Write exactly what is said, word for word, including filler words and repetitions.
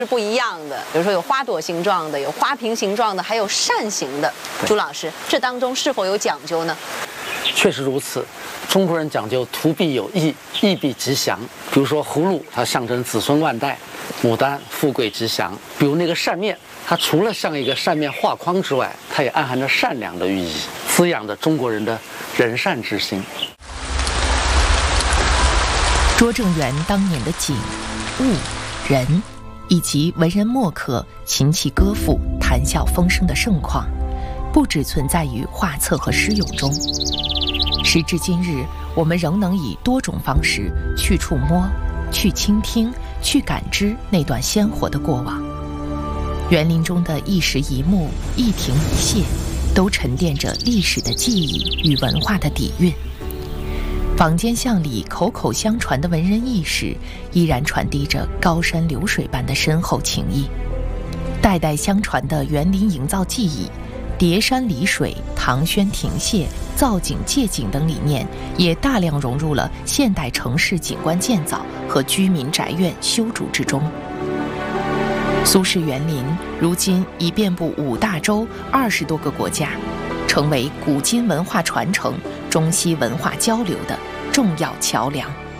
是不一样的，比如说有花朵形状的，有花瓶形状的，还有扇形的。朱老师，这当中是否有讲究呢？ 确实如此，中国人讲究图必有义，义必吉祥。比如说葫芦，它象征子孙万代；牡丹，富贵吉祥。比如那个扇面，它除了像一个扇面画框之外，它也暗含着善良的寓意，滋养着中国人的仁善之心。 拙政园当年的景、物、人，以及文人墨客琴棋歌赋、谈笑风生的盛况，不只存在于画册和诗咏中。时至今日，我们仍能以多种方式去触摸、去倾听、去感知那段鲜活的过往。园林中的一石一木、一亭一榭，都沉淀着历史的记忆与文化的底蕴。坊间巷里口口相传的文人轶事，依然传递着高山流水般的深厚情谊。代代相传的园林营造技艺，叠山理水、唐轩亭榭、造景借景等理念，也大量融入了现代城市景观建造和居民宅院修筑之中。苏式园林如今已遍布五大洲二十多个国家，成为古今文化传承、中西文化交流的重要桥梁。